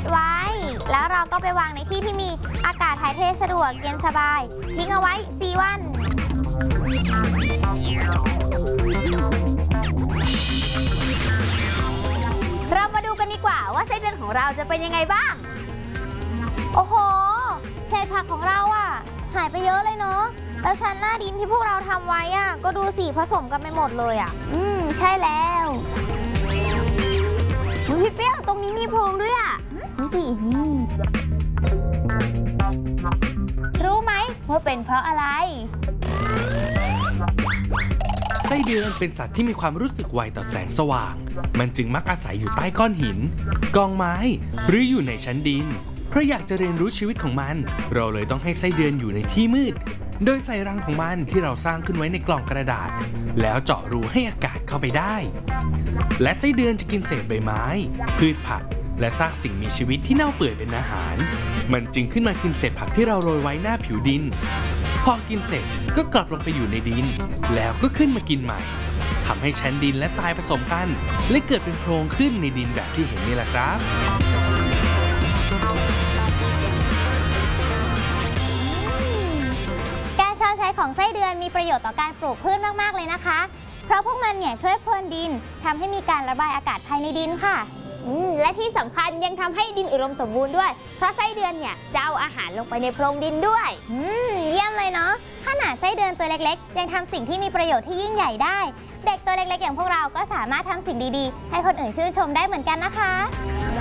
ไว้แล้วเราก็ไปวางในที่ที่มีอากาศถ่ายเทสะดวกเย็นสบายทิ้งเอาไว้4 วันเรามาดูกันดีกว่าว่าไส้เดือนของเราจะเป็นยังไงบ้างโอ้โหเศษผักของเราอ่ะหายไปเยอะเลยเนาะแล้วชั้นหน้าดินที่พวกเราทำไว้อ่ะก็ดูสีผสมกันไปหมดเลยอ่ะใช่แล้วพี่เปี้ยวตรงนี้มีโพรงด้วยอ่ะนี่สินี่รู้ไหมว่าเป็นเพราะอะไรไส้เดือนเป็นสัตว์ที่มีความรู้สึกไวต่อแสงสว่างมันจึงมักอาศัยอยู่ใต้ก้อนหินกองไม้หรืออยู่ในชั้นดินเพราะอยากจะเรียนรู้ชีวิตของมันเราเลยต้องให้ไส้เดือนอยู่ในที่มืดโดยใส่รังของมันที่เราสร้างขึ้นไว้ในกล่องกระดาษแล้วเจาะรูให้อากาศเข้าไปได้และไส้เดือนจะกินเศษใบไม้พืชผักและซากสิ่งมีชีวิตที่เน่าเปื่อยเป็นอาหารมันจึงขึ้นมากินเศษผักที่เราโรยไว้หน้าผิวดินพอกินเสร็จก็กลับลงไปอยู่ในดินแล้วก็ขึ้นมากินใหม่ทำให้ชั้นดินและทรายผสมกันและเกิดเป็นโพรงขึ้นในดินแบบที่เห็นนี่แหละครับการชอนใช้ของไส้เดือนมีประโยชน์ต่อการปลูกพืชมากๆเลยนะคะเพราะพวกมันเนี่ยช่วยพรวนดินทำให้มีการระบายอากาศภายในดินค่ะและที่สำคัญยังทำให้ดินอุดมสมบูรณ์ด้วยเพราะไส้เดือนเนี่ยจะเอาอาหารลงไปในโพรงดินด้วยเยี่ยมเลยเนาะขนาดไส้เดือนตัวเล็กๆยังทำสิ่งที่มีประโยชน์ที่ยิ่งใหญ่ได้เด็กตัวเล็กๆอย่างพวกเราก็สามารถทำสิ่งดีๆให้คนอื่นชื่นชมได้เหมือนกันนะคะ